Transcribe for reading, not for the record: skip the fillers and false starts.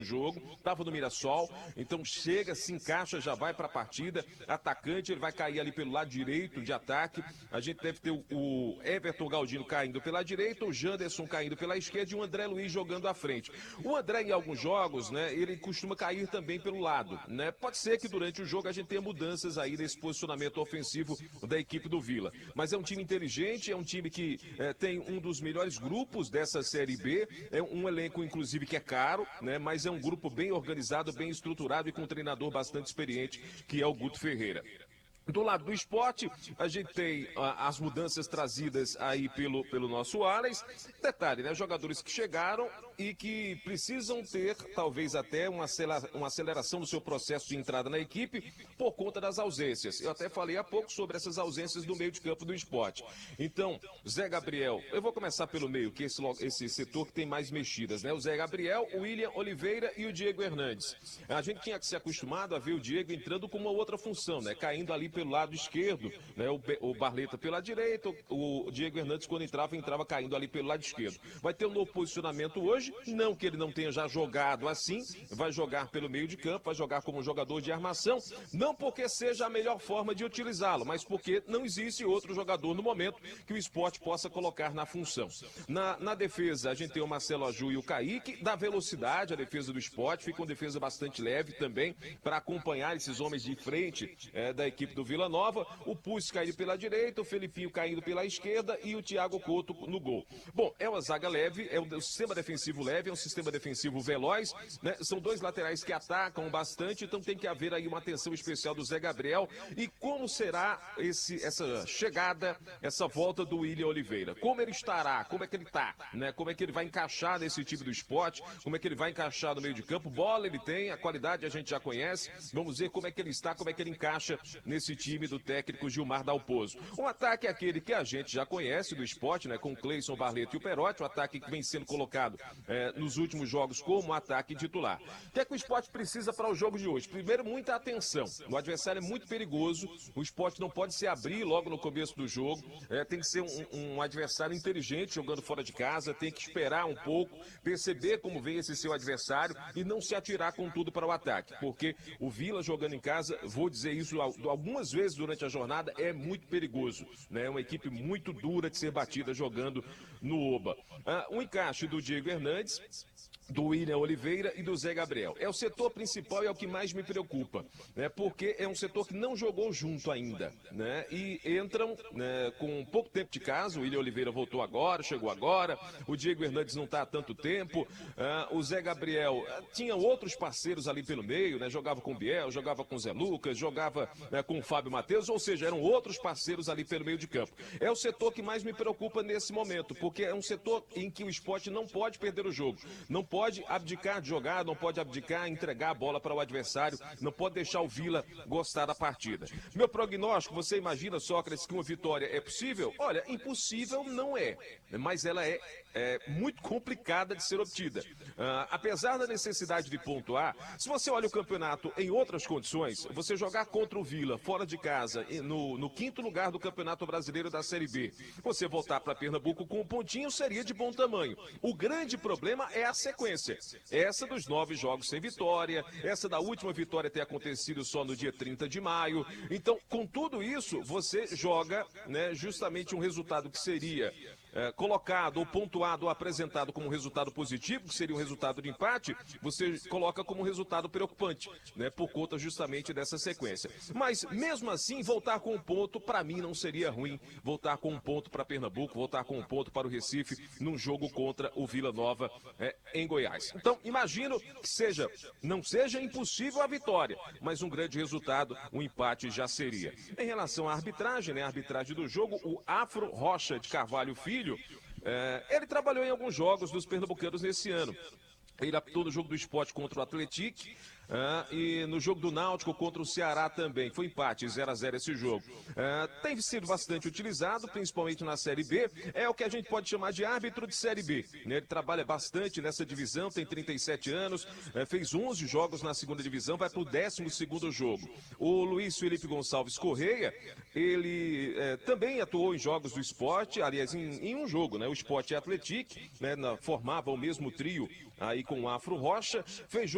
jogo, estava no Mirassol, então chega, se encaixa, já vai para a partida, atacante, ele vai cair ali pelo lado direito de ataque, a gente deve ter o Everton Galdino caindo pela direita, o Janderson caindo pela esquerda e o André Luiz jogando à frente. O André em alguns jogos, né, ele costuma cair também pelo lado, né, pode ser que durante o jogo a gente tenha mudanças aí nesse posicionamento ofensivo da equipe do Vila, mas é um time inteligente, é um time que tem um dos melhores grupos dessa Série B, é um elenco inclusive que é caro, né, mas é um grupo bem organizado, bem estruturado e com um treinador bastante experiente, que é o Guto Ferreira. Do lado do esporte, a gente tem as mudanças trazidas aí pelo nosso Ares. Detalhe, né? Jogadores que chegaram e que precisam ter, talvez até, uma aceleração do seu processo de entrada na equipe por conta das ausências. Eu até falei há pouco sobre essas ausências do meio de campo do esporte. Então, Zé Gabriel, eu vou começar pelo meio, que esse setor que tem mais mexidas, né? O Zé Gabriel, o William Oliveira e o Diego Hernandes. A gente tinha que se acostumado a ver o Diego entrando com uma outra função, né? Caindo ali pelo lado esquerdo, né? O Barleta pela direita, o Diego Hernandes quando entrava caindo ali pelo lado esquerdo. Vai ter um novo posicionamento hoje, não que ele não tenha já jogado assim, vai jogar pelo meio de campo, vai jogar como jogador de armação, não porque seja a melhor forma de utilizá-lo, mas porque não existe outro jogador no momento que o esporte possa colocar na função. Na defesa, a gente tem o Marcelo Aju e o Kaique, da velocidade, a defesa do esporte, fica uma defesa bastante leve também, para acompanhar esses homens de frente da equipe do Vila Nova, o Puig caindo pela direita, o Felipinho caindo pela esquerda e o Thiago Couto no gol. Bom, é uma zaga leve, é um sistema defensivo leve, é um sistema defensivo veloz, né? São dois laterais que atacam bastante, então tem que haver aí uma atenção especial do Zé Gabriel. E como será essa chegada, essa volta do William Oliveira? Como ele estará? Como é que ele está? Né? Como é que ele vai encaixar nesse time do esporte? Como é que ele vai encaixar no meio de campo? Bola ele tem, a qualidade a gente já conhece. Vamos ver como é que ele está, como é que ele encaixa nesse time do técnico Gilmar Dalpozo. Um ataque é aquele que a gente já conhece do esporte, né? Com o Cleison, Barleta e o Perotti, um ataque que vem sendo colocado nos últimos jogos como ataque titular. O que é que o esporte precisa para o jogo de hoje? Primeiro, muita atenção. O adversário é muito perigoso, o esporte não pode se abrir logo no começo do jogo, tem que ser um adversário inteligente jogando fora de casa, tem que esperar um pouco, perceber como vem esse seu adversário e não se atirar com tudo para o ataque, porque o Vila jogando em casa, vou dizer isso algumas vezes durante a jornada, é muito perigoso, né? É uma equipe muito dura de ser batida jogando no Oba. O encaixe do Diego Hernandes, do William Oliveira e do Zé Gabriel. É o setor principal e é o que mais me preocupa, né? Porque é um setor que não jogou junto ainda, né? E entram, né, com pouco tempo de casa. O William Oliveira voltou agora, chegou agora, o Diego Hernandes não está há tanto tempo, o Zé Gabriel tinha outros parceiros ali pelo meio, né? Jogava com o Biel, jogava com o Zé Lucas, jogava, né, com o Fábio Matheus, ou seja, eram outros parceiros ali pelo meio de campo. É o setor que mais me preocupa nesse momento, porque é um setor em que o esporte não pode perder o jogo, não pode abdicar de jogar, não pode abdicar, entregar a bola para o adversário, não pode deixar o Vila gostar da partida. Meu prognóstico, você imagina, Sócrates, que uma vitória é possível? Olha, impossível não é, mas ela é muito complicada de ser obtida. Apesar da necessidade de pontuar, se você olha o campeonato em outras condições, você jogar contra o Vila, fora de casa, no quinto lugar do Campeonato Brasileiro da Série B, você voltar para Pernambuco com um pontinho seria de bom tamanho. O grande problema é a sequência. Essa dos 9 jogos sem vitória, essa da última vitória ter acontecido só no dia 30 de maio. Então, com tudo isso, você joga, né, justamente um resultado que seria colocado ou pontuado ou apresentado como um resultado positivo, que seria um resultado de empate, você coloca como um resultado preocupante, né, por conta justamente dessa sequência. Mas, mesmo assim, voltar com um ponto, para mim, não seria ruim. Voltar com um ponto para Pernambuco, voltar com um ponto para o Recife, num jogo contra o Vila Nova em Goiás. Então, imagino que não seja impossível a vitória, mas um grande resultado, um empate já seria. Em relação à arbitragem, né, a arbitragem do jogo, o Afro Rocha de Carvalho Filho, ele trabalhou em alguns jogos dos pernambucanos nesse ano. Ele apitou no jogo do Sport contra o Atlético e no jogo do Náutico contra o Ceará também. Foi empate, 0-0 esse jogo. Tem sido bastante utilizado, principalmente na Série B. É o que a gente pode chamar de árbitro de Série B, né? Ele trabalha bastante nessa divisão, tem 37 anos, fez 11 jogos na segunda divisão, vai para o 12º jogo. O Luiz Felipe Gonçalves Correia, ele também atuou em jogos do Sport, aliás, em um jogo, né? O Sport e Atlético, né? Formava o mesmo trio aí com o Afro Rocha, fez